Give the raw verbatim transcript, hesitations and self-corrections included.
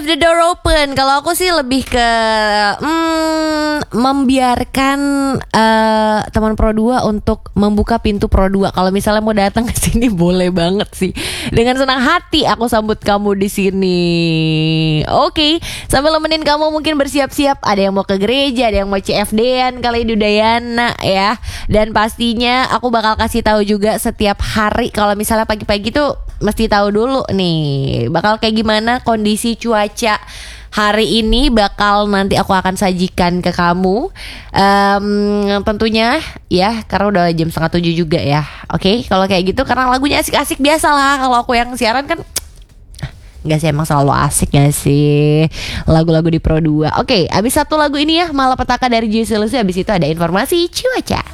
leave the door open. Kalau aku sih lebih ke hmm, membiarkan uh, teman Pro dua untuk membuka pintu Pro dua. Kalau misalnya mau datang ke sini boleh banget sih. Dengan senang hati aku sambut kamu di sini. Oke, okay. Sambil nemenin kamu mungkin bersiap-siap. Ada yang mau ke gereja, ada yang mau C F D-an kali di Udayana ya. Dan pastinya aku bakal kasih tahu juga setiap hari. Kalau misalnya pagi-pagi tuh mesti tahu dulu nih bakal kayak gimana kondisi cuaca hari ini. Bakal nanti aku akan sajikan ke kamu um, tentunya ya, karena udah jam setengah tujuh juga ya. Oke, okay? Kalau kayak gitu karena lagunya asik-asik biasa lah. Kalau aku yang siaran kan nggak sih, emang selalu asik gak sih lagu-lagu di Pro dua. Oke, okay, abis satu lagu ini ya Malapetaka dari Juicy Lucy. Abis itu ada informasi cuaca.